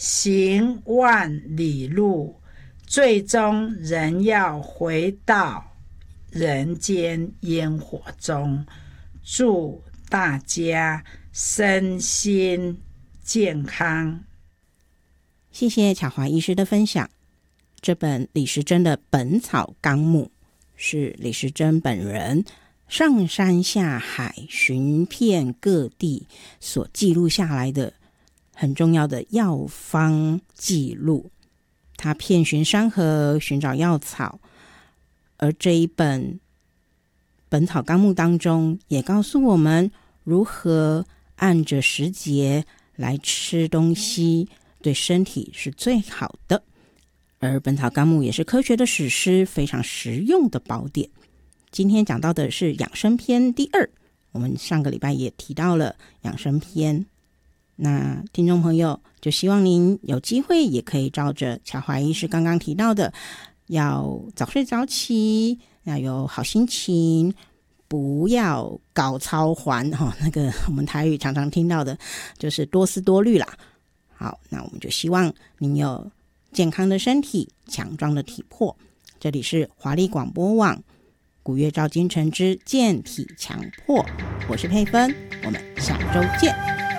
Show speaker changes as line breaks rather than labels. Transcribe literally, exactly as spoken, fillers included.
行万里路，最终仍要回到人间烟火中。祝大家身心健康。
谢谢巧华医师的分享。这本李时珍的《本草纲目》是李时珍本人上山下海寻遍各地所记录下来的很重要的药方记录。他遍寻山河寻找药草，而这一本《本草纲目》当中也告诉我们如何按着时节来吃东西，对身体是最好的。而《本草纲目》也是科学的史诗，非常实用的宝典。今天讲到的是养生篇第二，我们上个礼拜也提到了养生篇。那听众朋友，就希望您有机会也可以照着巧华医师刚刚提到的，要早睡早起，要有好心情，不要搞操环、哦、那个我们台语常常听到的就是多思多虑啦。好，那我们就希望您有健康的身体，强壮的体魄。这里是华丽广播网古月照今晨之健体强迫，我是佩芬，我们下周见。